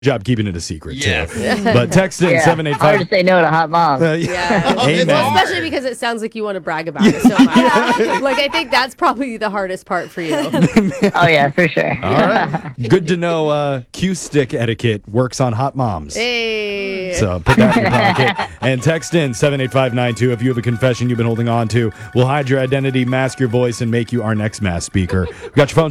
job keeping it a secret, Yeah. too. But text in Hard to 785. say no to hot mom. Yeah. Amen. Well, especially because it sounds like you want to brag about it so much. Like, I think that's probably the hardest part for you. Oh, yeah, for sure. All right. Good to know Q-stick etiquette works on hot moms. Hey. So put that in your pocket. And text in 78592 if you have a confession you've been holding on to. We'll hide your identity, mask your voice, and make you our next mass speaker. We got your phone